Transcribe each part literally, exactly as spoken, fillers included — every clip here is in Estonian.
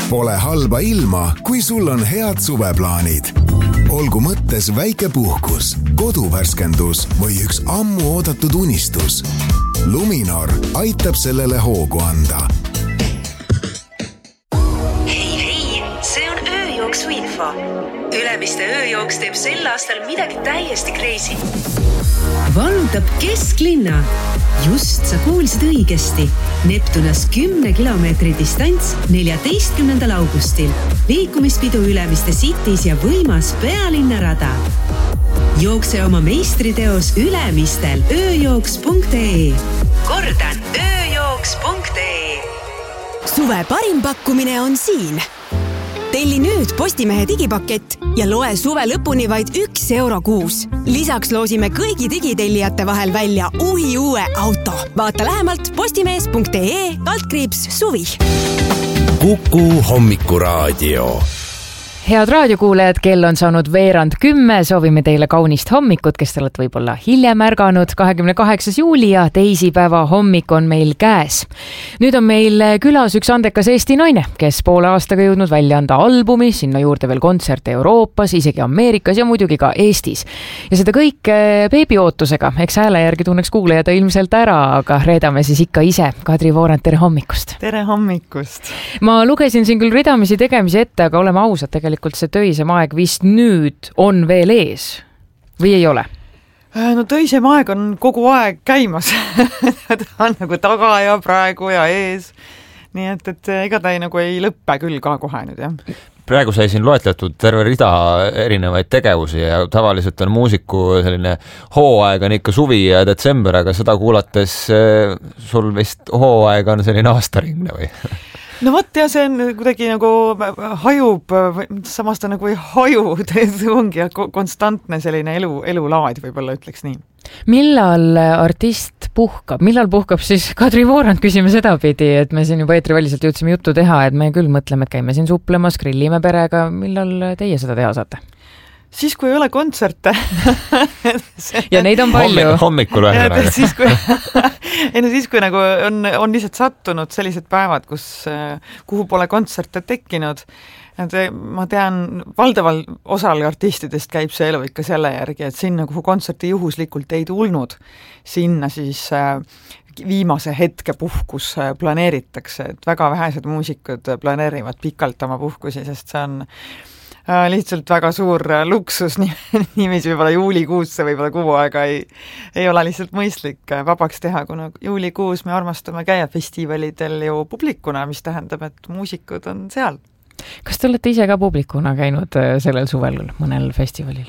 Pole halba ilma, kui sul on head suveplaanid. Olgu mõttes väike puhkus, koduvärskendus või üks ammu oodatud unistus. Luminor aitab sellele hoogu anda. Hei, hei, see on ööjooksu info. Ülemiste ööjooks teeb sel aastal midagi täiesti crazy. Vallutab kesklinna. Just sa kuulsid õigesti. Neptunas kümne kilomeetri distants neljateistkümnendal augustil. Liikumispidu Ülemiste Cities ja võimas pealinnarada. Jookse oma meistriteos Ülemistel ööjooks punkt ee. Kordan, ööjooks punkt ee. Suve parim pakkumine on siin. Telli nüüd Postimehe digipakett ja loe suve lõpuni vaid üks euro kuus. Lisaks loosime kõigi digitellijate vahel välja uhi uue auto. Vaata lähemalt postimees punkt ee kaldkriips suvi. Kuku hommikuraadio. Head raadiokuulajad, kell on saanud veerand kümme, soovime teile kaunist hommikut, kes te olete võib-olla hiljem ärganud. kahekümne kaheksas juuli ja teisipäeva hommik on meil käes. Nüüd on meil külas üks andekas Eesti naine, kes poole aastaga jõudnud välja anda albumi, sinna juurde veel kontserte Euroopas, isegi Ameerikas ja muidugi ka Eestis. Ja seda kõik beebiootusega, eks hääle järgi tunneks kuulaja ta ilmselt ära, aga reedame siis ikka ise. Kadri Voorent, tere hommikust! Tere hommikust! Ma lugesin siin küll ridamisi tegemisi ette, aga oleme ausad, tegelikult see töisem aeg vist nüüd on veel ees või ei ole? No töisem aeg on kogu aeg käimas. Ta on nagu taga ja praegu ja ees. Nii et, et ega ta ei, nagu ei lõppe küll ka kohe nüüd, jah. Praegu sai siin loetletud terve rida erinevaid tegevusi ja tavaliselt on muusiku selline hooaeg on ikka suvi ja detsember, aga seda kuulates sul vist hooaeg on selline aastaringne või? No vot, ja see on kuidagi nagu hajub, samas ta nagu ei haju, see ongi konstantne selline elu, elulaad, võib-olla ütleks nii. Millal artist puhkab? Millal puhkab siis Kadri Voorant, küsime sedapidi, et me siin juba eetriväliselt jõudsime juttu teha, et me küll mõtleme, et käime siin suplemas, grillime perega. Millal teie seda teha saate? Siis, kui ei ole kontserte. ja neid on palju. Hommikul vähe. Siis, kui, ei, no siis, kui nagu on, on lihtsalt sattunud sellised päevad, kus, kuhu pole kontserte tekkinud. Et ma tean, valdaval osal artistidest käib see elu ikka selle järgi, et sinna, kuhu kontserti juhuslikult ei tulnud, sinna siis viimase hetke puhkus planeeritakse. Et väga vähesed muusikud planeerivad pikalt oma puhkusi, sest see on lihtsalt väga suur luksus, niiviisi võib-olla juulikuusse võib-olla kuu aega ei, ei ole lihtsalt mõistlik vabaks teha, kuna juulikuus me armastame käia festivalidel ju publikuna, mis tähendab, et muusikud on seal. Kas te olete ise ka publikuna käinud sellel suvel mõnel festivalil?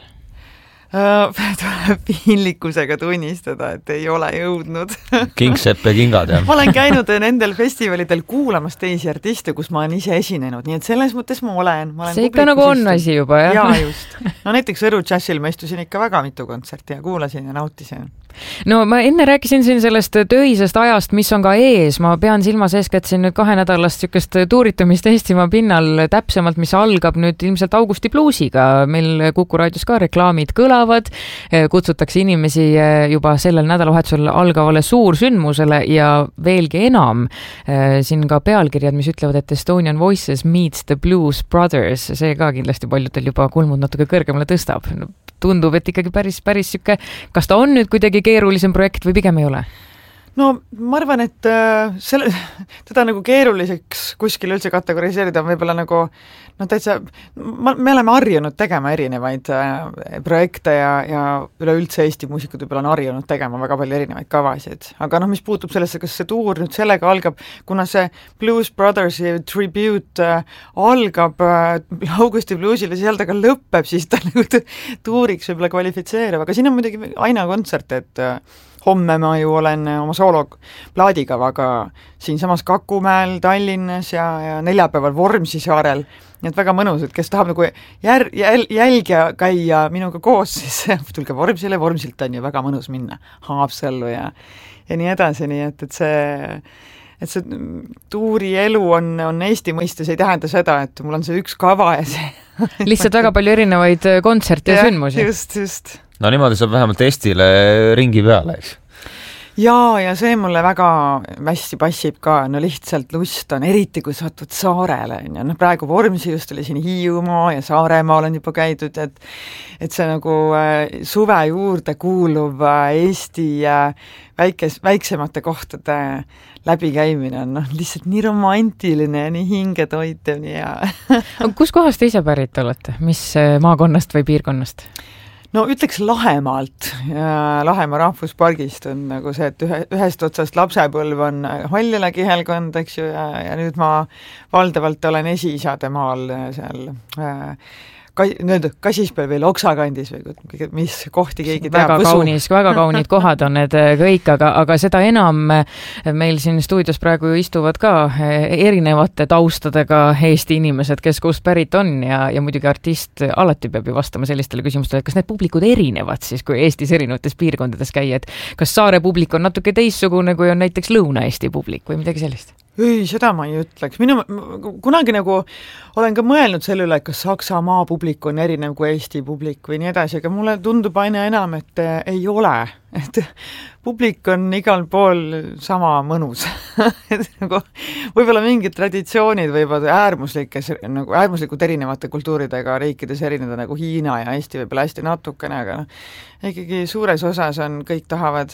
Tuleb piinlikkusega tunnistada, et ei ole jõudnud. Kingsepp ja kingad, jah. Ma olen käinud nendel festivalidel kuulamas teisi artiste, kus ma olen ise esinenud, nii et selles mõttes ma olen. Ma olen see ikka nagu on asi juba, jah? Jaa, just. No näiteks Võru Jazzil ma istusin ikka väga mitu kontserti ja kuulasin ja nautisin. No ma enne rääkisin siin sellest töisest ajast, mis on ka ees. Ma pean silmas eeskätt siin nüüd kahenädalast sükest tuuritamist Eestimaa pinnal täpsemalt, mis algab nüüd ilmselt augusti bluusiga. Meil Kuku raadios ka reklaamid kõlavad, kutsutakse inimesi juba sellel nädalavahetusel algavale suursündmusele ja veelgi enam siin ka pealkirjad, mis ütlevad, et Estonian Voices meets the Blues Brothers. See ka kindlasti paljudel juba kulmud natuke kõrgemale tõstab. Tundub, et ikkagi päris, päris süke, kas ta on nüüd kuidagi keerulisem projekt või pigem ei ole? No ma arvan, et selle, teda nagu keeruliseks kuskil üldse kategoriseerida on võib-olla nagu, no täitsa, me oleme harjunud tegema erinevaid projekte ja, ja üleüldse Eesti muusikud võib-olla on harjunud tegema väga palju erinevaid kavasid. Aga noh, mis puutub sellesse, kas see tuur nüüd sellega algab, kuna see Blues Brothersi tribute algab augusti bluusile, seal ta ka lõpeb, siis ta nagu tuuriks võib-olla kvalifitseerib, aga siin on muidugi aina kontsert, et homme ma ju olen oma sooloplaadikavaga siinsamas Kakumäel, Tallinnas ja, ja neljapäeval Vormsi saarel. Nii et väga mõnus, et kes tahab nagu jär, jäl, jälgija käia minuga koos, siis tulge Vormsile, Vormsilt on ju väga mõnus minna Haapsallu ja, ja nii edasi, nii et, et see, et see tuuri elu on, on Eesti mõistes, ei tähenda seda, et mul on see üks kava ja see lihtsalt väga palju erinevaid kontserte ja, ja sündmusi. Just, just. No niimoodi saab vähemalt Eestile ringi peale, eks? jaa, ja see mulle väga hästi passib ka, no lihtsalt lust on, eriti kui satud saarele, on ju, noh praegu Vormsi just oli siin Hiiumaa ja Saaremaal on juba käidud, et et see nagu äh, suve juurde kuuluv äh, Eesti äh, väikes, väiksemate kohtade läbikäimine on noh, lihtsalt nii romantiline ja nii hingetoitev ja kus kohast te ise pärit olete? Mis maakonnast või piirkonnast? No ütleks Lahemaalt, Lahemaa rahvuspargist on nagu see, et ühe, ühest otsast lapsepõlv on Haljala kihelkond, eks ju, ja, ja nüüd ma valdavalt olen esiisade maal seal äh, nii-öelda Kasispel või Loksakandis või mis kohti keegi teab. Väga kaunis, väga kaunid kohad on need kõik, aga, aga seda enam meil siin stuudios praegu istuvad ka erinevate taustadega Eesti inimesed, kes kust pärit on ja, ja muidugi artist alati peab ju vastama sellistele küsimustele, et kas need publikud erinevad siis, kui Eestis erinevates piirkondades käia, et kas Saare publik on natuke teissugune, kui on näiteks Lõuna-Eesti publik või midagi sellist? Ei, seda ma ei ütleks. Minu, kunagi nagu olen ka mõelnud selle üle, kas Saksamaa publik on erinev kui Eesti publik või nii edasi, aga mulle tundub aina enam, et ei ole. Et publik on igal pool sama mõnus. et nagu, võib-olla mingid traditsioonid võivad äärmuslikes, nagu äärmuslikud erinevate kultuuridega riikides erineda nagu Hiina ja Eesti võib-olla hästi natukene, aga no, ikkagi suures osas on, kõik tahavad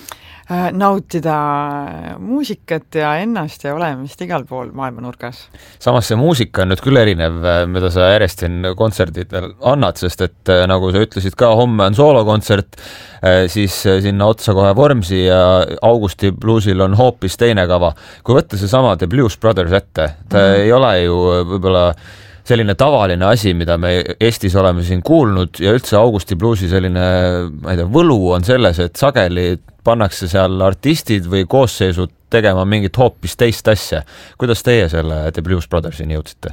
nautida muusikat ja ennast ja olemist igal pool maailma nurgas. Samas see muusika on nüüd küll erinev, mida sa järjest siin kontserdidel annad, sest et nagu sa ütlesid ka, homme on soolokontsert, siis sinna otsa kohe Vormsi ja Augusti bluusil on hoopis teine kava. Kui võtta see sama The Blues Brothers ette, ta mm. ei ole ju võib-olla selline tavaline asi, mida me Eestis oleme siin kuulnud ja üldse Augusti bluusi selline, ma ei tea, võlu on selles, et sageli pannakse seal artistid või koosseisud tegema mingit hoopis teist asja. Kuidas teie selle The Blues Brothersini jõudsite?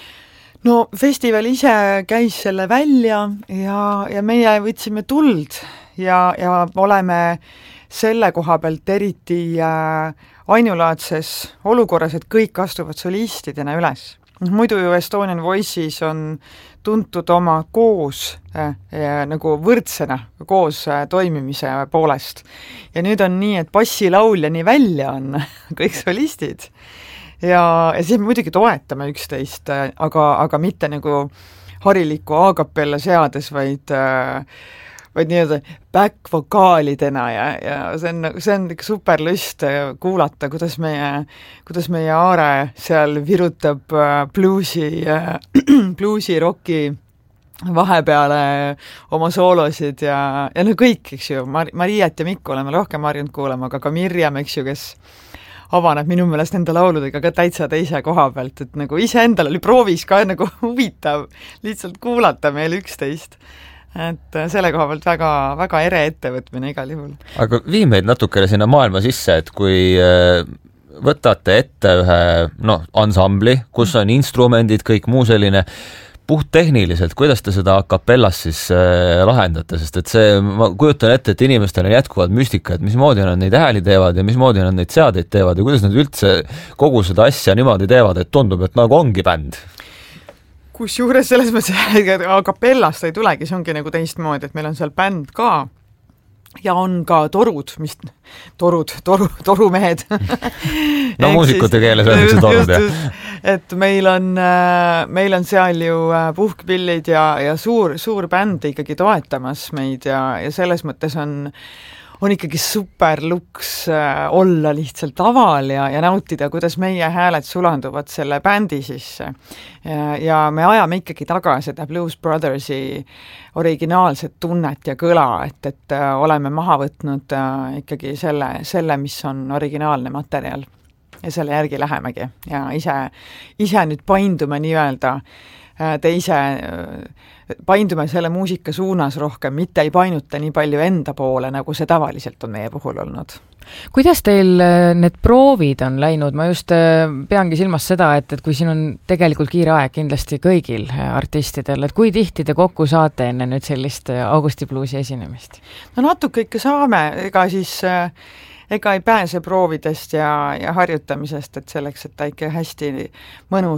No festival ise käis selle välja ja, ja meie võtsime tuld ja, ja oleme selle koha pealt eriti äh, ainulaadses olukorras, et kõik astuvad solistidena üles. Muidu ju Estonian Voices on tuntud oma koos äh, äh, nagu võrdsena koos äh, toimimise poolest. Ja nüüd on nii, et bassilaulja nii välja on kõik solistid. Ja, ja siis muidugi toetame üksteist, äh, aga, aga mitte nagu hariliku a-kapella seades, vaid äh, vaid nii-öelda back-vokaalidena ja, ja see on, see on super lust kuulata, kuidas meie, kuidas meie Aare seal virutab bluusi, bluusi roki vahepeale oma soolosid ja, ja no kõik, eks ju, Mar- Mariet ja Mikko oleme rohkem harjunud kuulama, aga ka Mirjam, eks ju, kes avaneb minu meelest nende lauludega ka täitsa teise koha pealt, et nagu ise endal oli proovis ka nagu huvitav lihtsalt kuulata meil üksteist. Et selle koha pealt väga, väga ere ettevõtmine igal juhul. Aga vii meid natukene sinna maailma sisse, et kui võtate ette ühe no, ansambli, kus on instrumendid, kõik muu selline, puhttehniliselt, kuidas te seda a capellas siis äh, lahendate, sest et see, ma kujutan ette, et inimestel on jätkuvalt müstika, et mismoodi nad neid hääli teevad ja mismoodi nad neid seadeid teevad ja kuidas nad üldse kogu seda asja niimoodi teevad, et tundub, et nagu ongi bänd. Kusjuures selles mõttes, et a capellast ei tulegi, see ongi nagu teistmoodi, et meil on seal bänd ka ja on ka torud, mis torud, toru, torumehed. no muusikute keeles öeldakse torud, jah. Et meil on, meil on seal ju puhkpillid ja, ja suur, suur bänd ikkagi toetamas meid ja, ja selles mõttes on on ikkagi super luks olla lihtsalt taval ja, ja nautida, kuidas meie hääled sulanduvad selle bändi sisse. Ja, ja me ajame ikkagi taga seda Blues Brothersi originaalset tunnet ja kõla, et, et oleme maha võtnud ikkagi selle, selle, mis on originaalne materjal. Ja selle järgi lähemegi. Ja ise, ise nüüd paindume nii-öelda teise paindume selle muusika suunas rohkem, mitte ei painuta nii palju enda poole, nagu see tavaliselt on meie puhul olnud. Kuidas teil need proovid on läinud? Ma just peangi silmas seda, et, et kui siin on tegelikult kiire aeg kindlasti kõigil artistidel, et kui tihti te kokku saate enne nüüd sellist Augusti bluusi esinemist? No natuke ikka saame, ega siis ega ei pääse proovidest ja, ja harjutamisest, et selleks, et ta ikka hästi mõnus